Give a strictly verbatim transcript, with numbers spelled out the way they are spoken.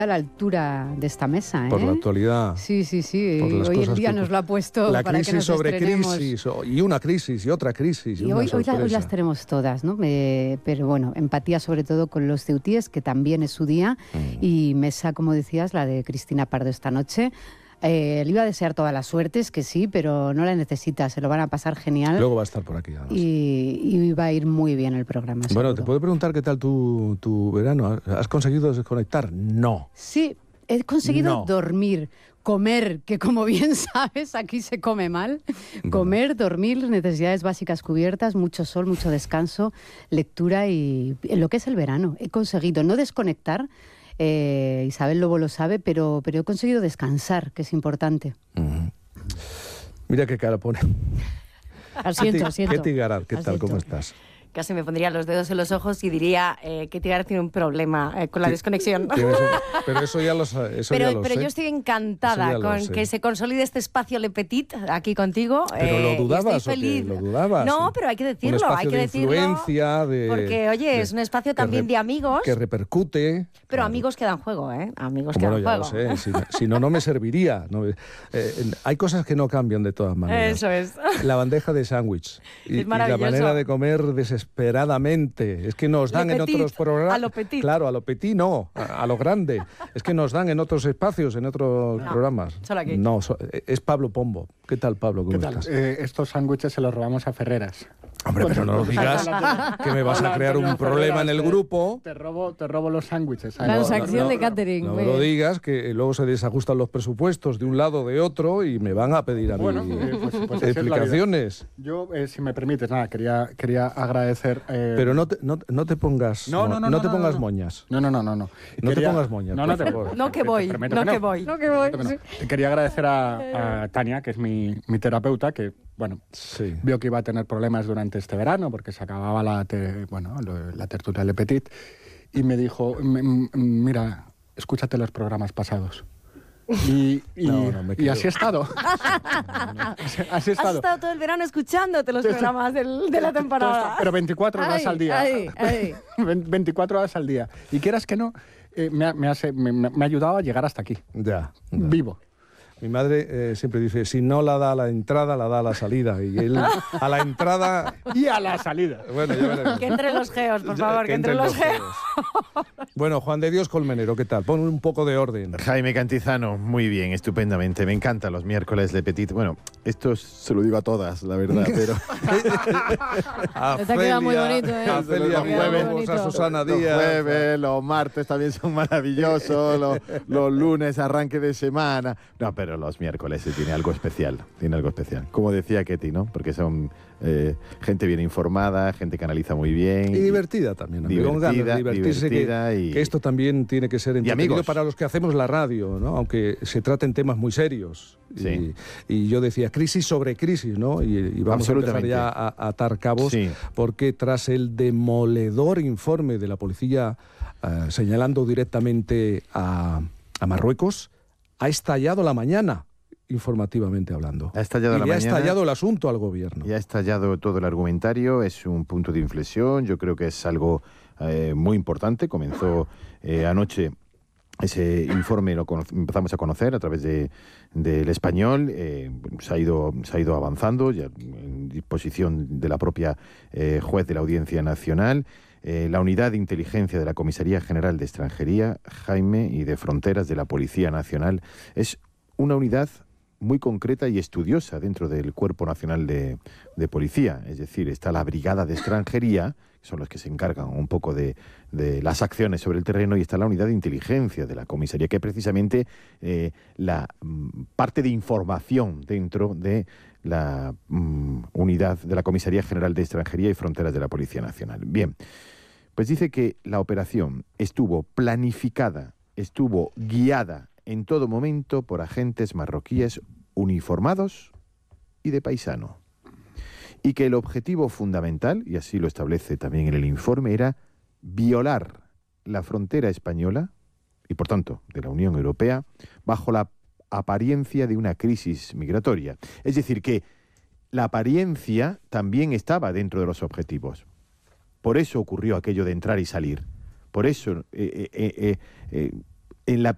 a la altura de esta mesa, ¿eh? Por la actualidad. Sí, sí, sí. Hoy el día que, nos lo ha puesto la para crisis que nos sobre estrenemos. crisis, y una crisis, y otra crisis. Y, y una hoy, hoy, la, hoy las sorpresa. tenemos todas, ¿no? Me, pero bueno, empatía sobre todo con los ceutíes, que también es su día, mm. y mesa, como decías, la de Cristina Pardo esta noche. Eh, le iba a desear todas las suertes, que sí, pero no la necesita, se lo van a pasar genial. Luego va a estar por aquí, además. Y, y va a ir muy bien el programa. Bueno, seguro. ¿te puedo preguntar qué tal tu, tu verano? ¿Has conseguido desconectar? No. Sí, he conseguido no. dormir, comer, que como bien sabes, aquí se come mal. Comer, dormir, necesidades básicas cubiertas, mucho sol, mucho descanso, lectura y en lo que es el verano. He conseguido no desconectar. Eh, Isabel Lobo lo sabe, pero, pero he conseguido descansar, que es importante. Uh-huh. Mira qué cara pone. Asiento, asiento. Ketty Garat, ¿qué asiento. tal? ¿Cómo estás? Casi me pondría los dedos en los ojos y diría eh, que Tigar tiene un problema eh, con la desconexión. Un, pero eso ya lo, eso pero, ya lo pero sé. yo estoy encantada con que se consolide este espacio Le Petit aquí contigo. Pero eh, lo dudabas, estoy feliz. ¿o qué? Lo dudabas. No, pero hay que decirlo, un hay que de decirlo. Influencia, de, porque, oye, de, es un espacio también re, de amigos. Que repercute. Pero claro. amigos que dan juego, ¿eh? Amigos que bueno, dan ya juego. Lo sé. Si, si no, no me serviría. No, eh, hay cosas que no cambian de todas maneras. Eso es. La bandeja de sándwich y, es y la manera de comer desesperadamente. Es que nos dan en otros programas. A lo petit. Claro, a lo petit no, a, a lo grande. Es que nos dan en otros espacios, en otros no, programas. Solo aquí. No, so, es Pablo Pombo. ¿Qué tal, Pablo? ¿Cómo ¿Qué tal? estás? Eh, estos sándwiches se los robamos a Ferreras. Hombre, pero no lo digas, que me vas a crear un problema en el grupo. Te robo, te robo los sándwiches. Transacción no, no, de catering. No me lo digas, que luego se desajustan los presupuestos de un lado o de otro y me van a pedir a mí bueno, eh, pues, pues explicaciones. Es Yo, eh, si me permites, nada, quería, quería agradecer... Eh... Pero no te, no, no te pongas, no, no, no, no no, te no, pongas no, no. moñas. No, no, no, no. No, no quería... te pongas moñas. No, no, te, por, no que voy, te, te no que que voy. No que voy. No. Quería agradecer a, a Tania, que es mi, mi terapeuta, que, bueno, sí. vio que iba a tener problemas durante este verano porque se acababa la, te, bueno, la tertulia Le Petit y me dijo, mira, escúchate los programas pasados. Y, y, no, no, y así he estado. así, así he estado. Has estado todo el verano escuchándote los programas del, de la temporada. Pero veinticuatro horas ay, al día. Ay, ay. veinticuatro horas al día. Y quieras que no, eh, me, ha, me, hace, me, me ha ayudado a llegar hasta aquí. Ya. ya. Vivo. Mi madre eh, siempre dice, si no la da a la entrada, la da a la salida. Y él a la entrada... y a la salida. Bueno, ya veremos. Que entre los geos, por favor, que, que entre, entre los geos. geos. Bueno, Juan de Dios Colmenero, ¿qué tal? Pon un poco de orden. Jaime Cantizano, muy bien, estupendamente. Me encantan los miércoles Le Petit. Bueno, esto se lo digo a todas, la verdad, pero... a Te ha quedado muy bonito, ¿eh? A Celia Villalobos, a Susana Díaz. Los jueves, los martes también son maravillosos, los, los lunes, arranque de semana. No, pero los miércoles tiene algo especial, tiene algo especial. Como decía Ketty, ¿no? Porque son eh, gente bien informada, gente que analiza muy bien. Y divertida también. Divertida, con ganas de divertirse, divertida que, y... que esto también tiene que ser entretenido para los que hacemos la radio, ¿no? Aunque se traten temas muy serios. Sí. Y, y yo decía, crisis sobre crisis, ¿no? Y, y vamos a empezar ya a, a atar cabos, sí. porque tras el demoledor informe de la policía uh, señalando directamente a, a Marruecos, ha estallado la mañana, informativamente hablando. Ha estallado y la le mañana, ha estallado el asunto al gobierno. Y ha estallado todo el argumentario, es un punto de inflexión, yo creo que es algo eh, muy importante. Comenzó eh, anoche ese informe, lo empezamos a conocer a través de del Español, eh, se ha ido se ha ido avanzando, ya en disposición de la propia eh, juez de la Audiencia Nacional. Eh, la Unidad de Inteligencia de la Comisaría General de Extranjería, Jaime, y de Fronteras de la Policía Nacional es una unidad muy concreta y estudiosa dentro del Cuerpo Nacional de, de Policía. Es decir, está la Brigada de Extranjería, que son los que se encargan un poco de, de las acciones sobre el terreno, y está la Unidad de Inteligencia de la Comisaría, que es precisamente eh, la mm, parte de información dentro de la mm, unidad de la Comisaría General de Extranjería y Fronteras de la Policía Nacional. Bien, pues dice que la operación estuvo planificada, estuvo guiada en todo momento por agentes marroquíes uniformados y de paisano. Y que el objetivo fundamental, y así lo establece también en el informe, era violar la frontera española y, por tanto, de la Unión Europea, bajo la apariencia de una crisis migratoria. Es decir, que la apariencia también estaba dentro de los objetivos. Por eso ocurrió aquello de entrar y salir. Por eso, eh, eh, eh, eh, en la